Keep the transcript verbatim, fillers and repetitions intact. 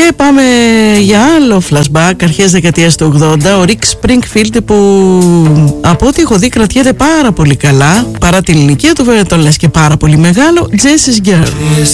Και πάμε για άλλο flashback, αρχές δεκαετίας του ογδόντα. Ο Rick Springfield, που από ό,τι έχω δει κρατιέται πάρα πολύ καλά, παρά την ηλικία του, βέβαια τον λες και πάρα πολύ μεγάλο. Jessie's Girl.